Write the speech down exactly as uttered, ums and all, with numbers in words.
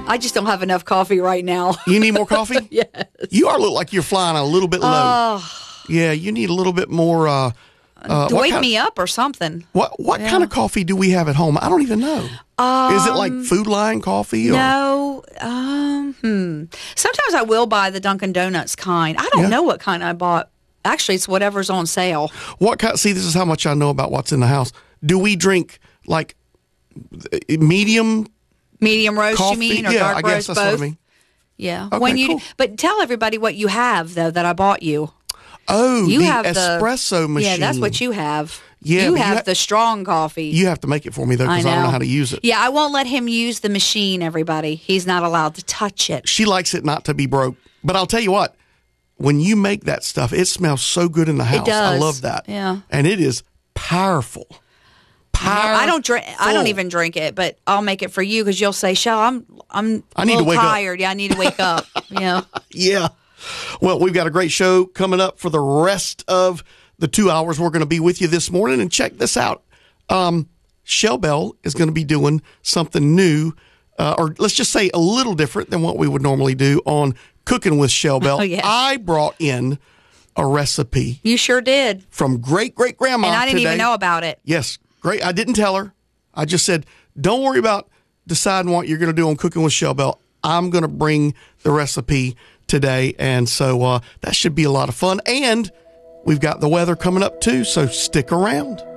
I just don't have enough coffee right now. You need more coffee? Yes. You are look like you're flying a little bit low. Oh. Yeah, you need a little bit more. Uh, uh, to wake kind me of, up or something. What what Yeah. kind of coffee do we have at home? I don't even know. Um, Is it like Food Line coffee? Or? No. Um, hmm. Sometimes I will buy the Dunkin' Donuts kind. I don't Yeah. know what kind I bought. Actually, it's whatever's on sale. What kind? See, this is how much I know about what's in the house. Do we drink like medium Medium roast, coffee? you mean, or yeah, dark I guess roast, that's both? what I mean. Yeah. Okay, when you, cool. But tell everybody what you have, though, that I bought you. Oh, You the have the espresso machine. Yeah, that's what you have. Yeah, you but you have ha- the strong coffee. You have to make it for me though, I because know. I, don't know how to use it. Yeah, I won't let him use the machine. Everybody, he's not allowed to touch it. She likes it not to be broke. But I'll tell you what, when you make that stuff, it smells so good in the house. does. I love that. Yeah. And it is powerful. Powerful. I don't drink. I don't even drink it, but I'll make it for you because you'll say, "Shell, I'm, I'm I a need to little wake up." tired. Yeah, I need to wake up." Yeah. Yeah. Well, we've got a great show coming up for the rest of the two hours we're going to be with you this morning. And check this out. Um, Shell Bell is going to be doing something new, uh, or let's just say a little different than what we would normally do on Cooking with Shell Bell. Oh, yeah. I brought in a recipe You sure did, from great great grandma. and I didn't today. even know about it. Yes, great. I didn't tell her. I just said, don't worry about deciding what you're going to do on Cooking with Shell Bell. I'm going to bring the recipe today, and so uh, that should be a lot of fun. And we've got the weather coming up too, so stick around.